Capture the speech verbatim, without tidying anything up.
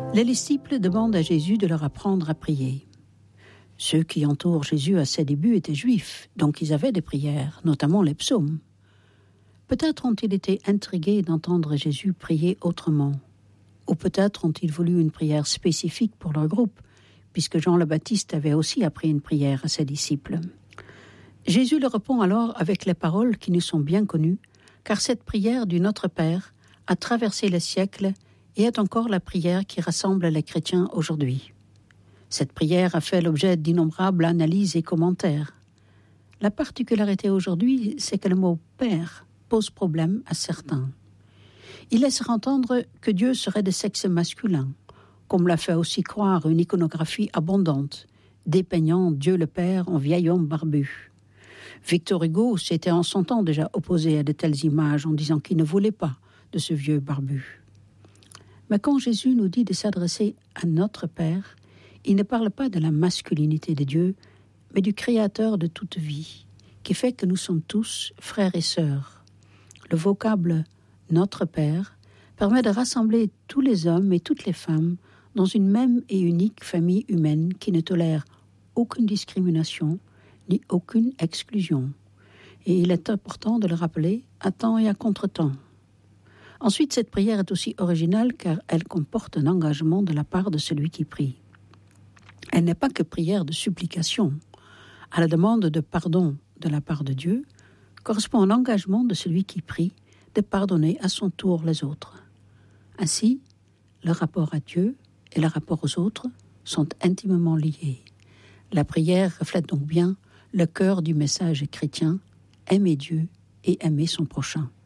Les disciples demandent à Jésus de leur apprendre à prier. Ceux qui entourent Jésus à ses débuts étaient juifs, donc ils avaient des prières, notamment les psaumes. Peut-être ont-ils été intrigués d'entendre Jésus prier autrement. Ou peut-être ont-ils voulu une prière spécifique pour leur groupe, puisque Jean le Baptiste avait aussi appris une prière à ses disciples. Jésus leur répond alors avec les paroles qui nous sont bien connues, car cette prière du Notre Père a traversé les siècles et est encore la prière qui rassemble les chrétiens aujourd'hui. Cette prière a fait l'objet d'innombrables analyses et commentaires. La particularité aujourd'hui, c'est que le mot « Père » pose problème à certains. Il laisse entendre que Dieu serait de sexe masculin, comme l'a fait aussi croire une iconographie abondante, dépeignant Dieu le Père en vieil homme barbu. Victor Hugo s'était en son temps déjà opposé à de telles images en disant qu'il ne voulait pas de ce vieux barbu. Mais quand Jésus nous dit de s'adresser à notre Père, il ne parle pas de la masculinité de Dieu, mais du Créateur de toute vie, qui fait que nous sommes tous frères et sœurs. Le vocable « Notre Père » permet de rassembler tous les hommes et toutes les femmes dans une même et unique famille humaine qui ne tolère aucune discrimination ni aucune exclusion. Et il est important de le rappeler à temps et à contre-temps. Ensuite, cette prière est aussi originale car elle comporte un engagement de la part de celui qui prie. Elle n'est pas que prière de supplication. À la demande de pardon de la part de Dieu, correspond un engagement de celui qui prie de pardonner à son tour les autres. Ainsi, le rapport à Dieu et le rapport aux autres sont intimement liés. La prière reflète donc bien le cœur du message chrétien, aimer Dieu et aimer son prochain.